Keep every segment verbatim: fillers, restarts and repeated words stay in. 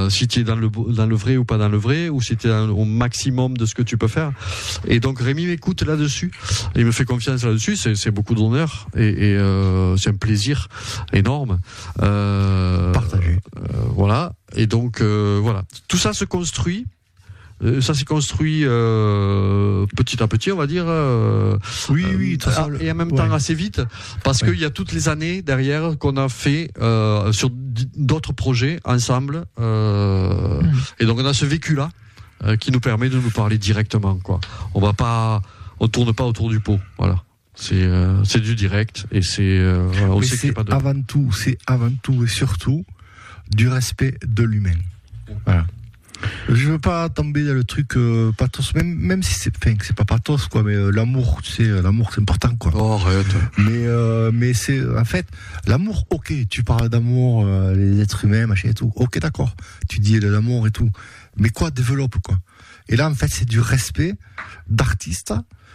si tu es dans le dans le vrai ou pas dans le vrai, ou si tu es au maximum de ce que tu peux faire. Et donc Rémi m'écoute là-dessus, il me fait confiance là-dessus, c'est, c'est beaucoup d'honneur et, et euh, c'est un plaisir énorme. Euh, Partagé. Euh, voilà. Et donc euh, voilà, tout ça se construit. Ça s'est construit euh, petit à petit, on va dire. Euh, oui, oui. Euh, ça, et en même ouais. temps assez vite, parce ouais. qu'il y a toutes les années derrière qu'on a fait euh, sur d'autres projets ensemble. Euh, mmh. Et donc on a ce vécu-là euh, qui nous permet de nous parler directement, quoi. On va pas, on tourne pas autour du pot, voilà. C'est euh, c'est du direct et c'est. Euh, voilà, on Mais sait c'est qu'il y a pas de... avant tout, c'est avant tout et surtout du respect de l'humain. Voilà. Je veux pas tomber dans le truc euh, pathos, même même si c'est, enfin, c'est pas pathos quoi, mais euh, l'amour, tu sais, l'amour c'est important quoi. Oh, arrête. Mais euh, mais c'est en fait l'amour. Ok, tu parles d'amour, euh, les êtres humains, machin et tout. Ok, d'accord. Tu dis de l'amour et tout. Mais quoi, développe quoi. Et là en fait c'est du respect d'artiste,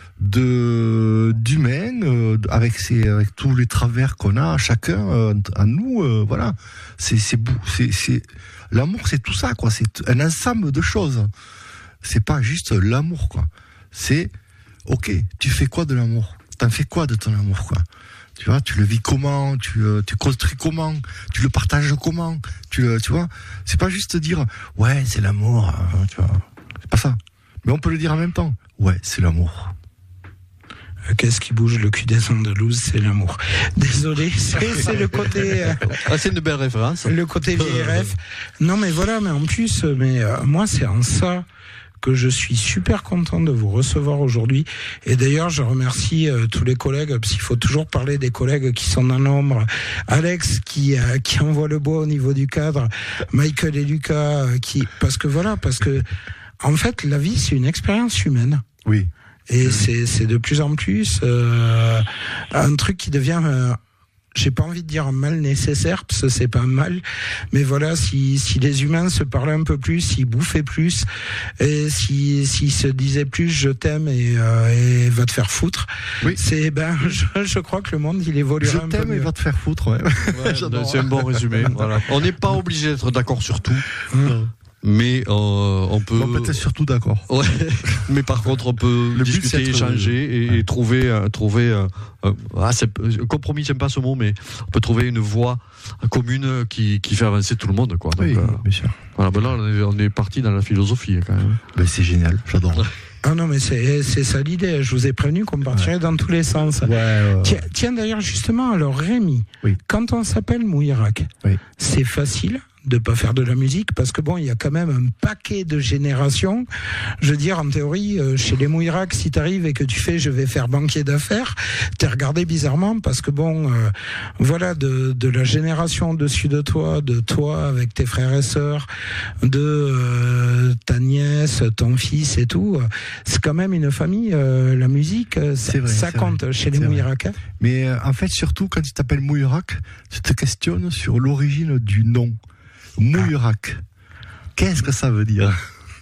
de d'humain, euh, avec ses avec tous les travers qu'on a chacun euh, à nous. Euh, voilà. C'est c'est beau. C'est c'est L'amour, c'est tout ça, quoi. C'est un ensemble de choses. C'est pas juste l'amour, quoi. C'est, ok, tu fais quoi de l'amour? T'en fais quoi de ton amour, quoi? Tu vois, tu le vis comment? Tu, euh, tu construis comment? Tu le partages comment? Tu le, tu vois? C'est pas juste dire, ouais, c'est l'amour, hein, tu vois. C'est pas ça. Mais on peut le dire en même temps. Ouais, c'est l'amour. Qu'est-ce qui bouge le cul des Andalouses, c'est l'amour. Désolé, c'est, c'est le côté. Euh, ah, c'est une belle référence. Le côté V R F. Non, mais voilà, mais en plus, mais euh, moi, c'est en ça que je suis super content de vous recevoir aujourd'hui. Et d'ailleurs, je remercie euh, tous les collègues, parce qu'il faut toujours parler des collègues qui sont dans l'ombre. Alex qui euh, qui envoie le bois au niveau du cadre, Michael et Lucas euh, qui, parce que voilà, parce que en fait, la vie, c'est une expérience humaine. Oui. Et c'est c'est de plus en plus euh, un truc qui devient, euh, j'ai pas envie de dire un mal nécessaire parce que c'est pas un mal, mais voilà, si si les humains se parlaient un peu plus, s'ils bouffaient plus, et si s'ils se disaient plus je t'aime et, euh, et va te faire foutre, oui. c'est ben je, je crois que le monde il évoluera je un peu. Je t'aime et va te faire foutre, ouais. ouais c'est un bon résumé. Voilà. On n'est pas obligé d'être d'accord sur tout. Mmh. Mais euh, on peut. On peut être surtout d'accord. Ouais. Mais par contre, on peut le discuter, but, échanger et, ouais. et trouver, euh, trouver. Euh, euh, ah, c'est, compromis, j'aime pas ce mot, mais on peut trouver une voie commune qui, qui fait avancer tout le monde, quoi. Donc, oui, euh, bien sûr. Voilà, ben là, on est, on est parti dans la philosophie, quand même. Ben, c'est génial, j'adore. Ah non, mais c'est, c'est ça l'idée. Je vous ai prévenu qu'on partirait ouais. dans tous les sens. Ouais, ouais, tiens, tiens, d'ailleurs, justement, alors Rémi, oui. quand on s'appelle Mouillerac, oui. c'est facile de pas faire de la musique parce que bon, il y a quand même un paquet de générations. Je veux dire, en théorie, euh, chez les Mouillerac, si t'arrives et que tu fais, je vais faire banquier d'affaires, t'es regardé bizarrement parce que bon, euh, voilà, de de la génération au-dessus de toi, de toi avec tes frères et sœurs, de euh, ta nièce, ton fils et tout, euh, c'est quand même une famille. Euh, la musique, euh, ça, vrai, ça compte vrai, chez les Mouillerac. Mais euh, en fait, surtout quand tu t'appelles Mouillerac, tu te questionnes sur l'origine du nom. Mouillerac. Qu'est-ce que ça veut dire?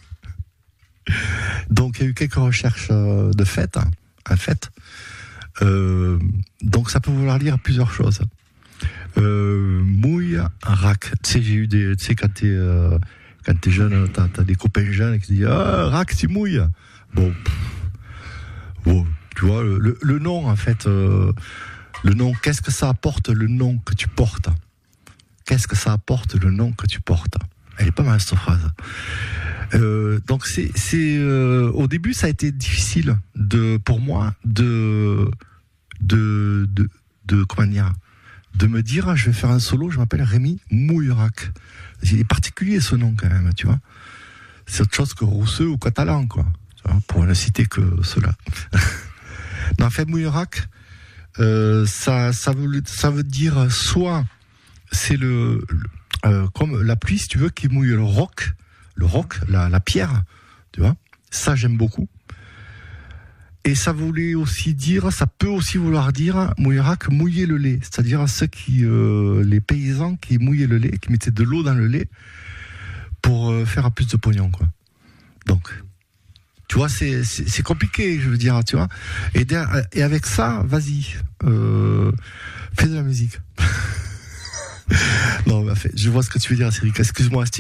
Donc, il y a eu quelques recherches euh, de fait, hein, en fait. Euh, donc, ça peut vouloir dire plusieurs choses. Euh, Mouillerac. Tu sais, j'ai eu des. Tu sais, quand t'es, euh, quand t'es jeune, t'as, t'as des copains jeunes qui te disent ah, Rac, tu mouilles. Bon. Pff, bon, tu vois, le, le nom, en fait. Euh, le nom, qu'est-ce que ça apporte, le nom que tu portes? Qu'est-ce que ça apporte le nom que tu portes? Elle est pas mal cette phrase. Euh, donc c'est, c'est euh, au début ça a été difficile de pour moi de de de, de comment dire de me dire je vais faire un solo, je m'appelle Rémi Mouillerac. Il est particulier ce nom quand même, tu vois. C'est autre chose que Rousseux ou Catalan quoi. Pour ne citer que cela. Non, en fait Mouillerac, euh, ça ça veut ça veut dire soit c'est le, le euh, comme la pluie, si tu veux, qui mouille le roc, le roc, la, la pierre, tu vois. Ça, j'aime beaucoup. Et ça voulait aussi dire, ça peut aussi vouloir dire, Mouillerac, mouiller le lait. C'est-à-dire ceux qui, euh, les paysans qui mouillaient le lait, qui mettaient de l'eau dans le lait pour euh, faire plus de pognon, quoi. Donc, tu vois, c'est, c'est, c'est compliqué, je veux dire, tu vois. Et, et avec ça, vas-y, euh, fais de la musique. Non, je vois ce que tu veux dire, Cédric. Excuse-moi, Steve.